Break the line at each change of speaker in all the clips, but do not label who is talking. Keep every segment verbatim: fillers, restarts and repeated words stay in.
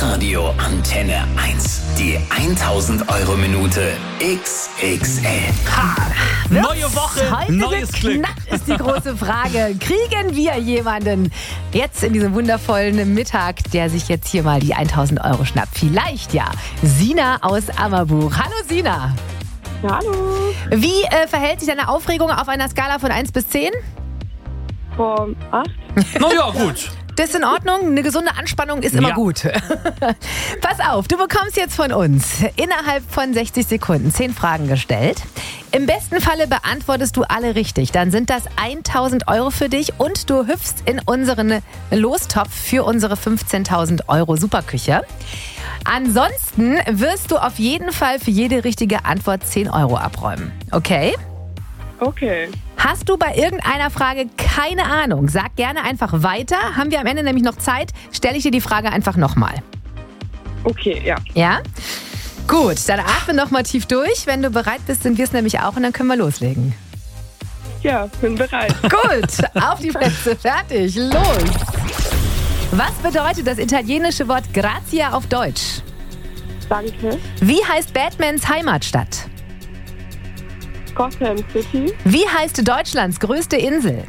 Hitradio Antenne eins. Die tausend Euro Minute X X L.
Ha, neue Woche,
heute
neues Glück.
Geknackt ist die große Frage. Kriegen wir jemanden jetzt in diesem wundervollen Mittag, der sich jetzt hier mal die tausend Euro schnappt? Vielleicht ja. Sina aus Ammerbuch. Hallo Sina.
Hallo.
Wie äh, verhält sich deine Aufregung auf einer Skala von eins bis zehn?
Vor acht.
Na ja, gut.
Das ist in Ordnung. Eine gesunde Anspannung ist immer
Ja.
gut. Pass auf, du bekommst jetzt von uns innerhalb von sechzig Sekunden zehn Fragen gestellt. Im besten Falle beantwortest du alle richtig. Dann sind das tausend Euro für dich und du hüpfst in unseren Lostopf für unsere fünfzehntausend Euro Superküche. Ansonsten wirst du auf jeden Fall für jede richtige Antwort zehn Euro abräumen. Okay?
Okay.
Hast du bei irgendeiner Frage keine Ahnung? Sag gerne einfach weiter. Haben wir am Ende nämlich noch Zeit, stelle ich dir die Frage einfach nochmal.
Okay, ja.
Ja? Gut, dann atme nochmal tief durch. Wenn du bereit bist, sind wir es nämlich auch und dann können wir loslegen.
Ja, bin bereit.
Gut, auf die Plätze, fertig, los! Was bedeutet das italienische Wort Grazia auf Deutsch?
Danke.
Wie heißt Batmans Heimatstadt?
Gotham City.
Wie heißt Deutschlands größte Insel?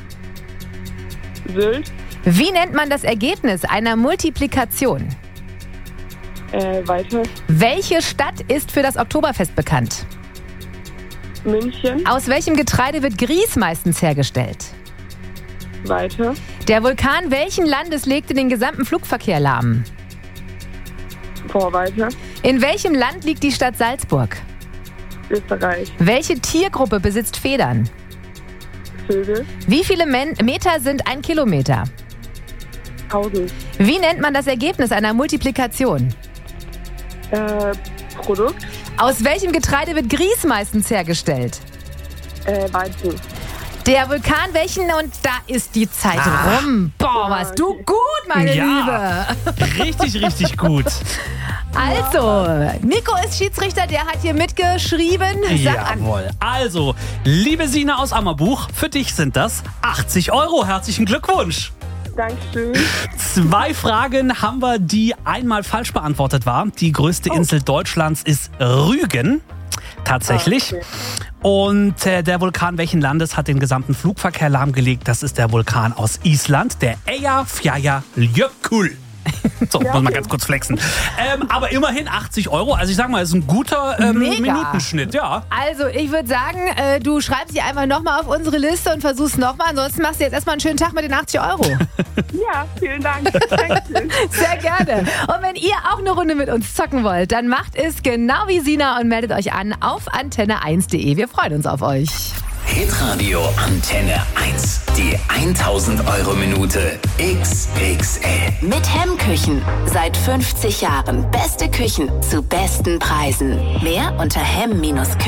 Sylt.
Wie nennt man das Ergebnis einer Multiplikation?
Äh, weiter.
Welche Stadt ist für das Oktoberfest bekannt?
München.
Aus welchem Getreide wird Grieß meistens hergestellt?
Weiter.
Der Vulkan welchen Landes legte den gesamten Flugverkehr lahm?
Vor weiter.
In welchem Land liegt die Stadt Salzburg?
Österreich.
Welche Tiergruppe besitzt Federn?
Vögel.
Wie viele Men- Meter sind ein Kilometer?
Tausend.
Wie nennt man das Ergebnis einer Multiplikation?
Äh, Produkt.
Aus welchem Getreide wird Grieß meistens hergestellt?
Äh, Weizen.
Der Vulkan welchen? Und da ist die Zeit
Ah.
rum. Boah, warst du gut, meine
Ja.
Liebe.
Richtig, richtig gut.
Also, Nico ist Schiedsrichter, der hat hier mitgeschrieben. Sag an.
Jawohl. Also, liebe Sina aus Ammerbuch, für dich sind das achtzig Euro. Herzlichen Glückwunsch.
Dankeschön.
Zwei Fragen haben wir, die einmal falsch beantwortet waren. Die größte Insel Deutschlands ist Rügen. Tatsächlich.
Ah, okay.
Und äh, der Vulkan welchen Landes hat den gesamten Flugverkehr lahmgelegt? Das ist der Vulkan aus Island, der Eyjafjallajökull. So,
Ja,
muss mal
okay.
ganz kurz flexen. Ähm, aber immerhin achtzig Euro. Also ich sag mal, ist ein guter ähm,
Mega.
Minutenschnitt. Ja.
Also, ich würde sagen, äh, du schreibst sie einfach nochmal auf unsere Liste und versuchst nochmal. Ansonsten machst du jetzt erstmal einen schönen Tag mit den achtzig Euro.
Ja, vielen Dank. Dankeschön.
Sehr gerne. Und wenn ihr auch eine Runde mit uns zocken wollt, dann macht es genau wie Sina und meldet euch an auf antenne eins punkt de. Wir freuen uns auf euch.
Hitradio Antenne eins. Die tausend Euro Minute X X L.
Mit Hemmküchen. Seit fünfzig Jahren. Beste Küchen zu besten Preisen. Mehr unter hemm Bindestrich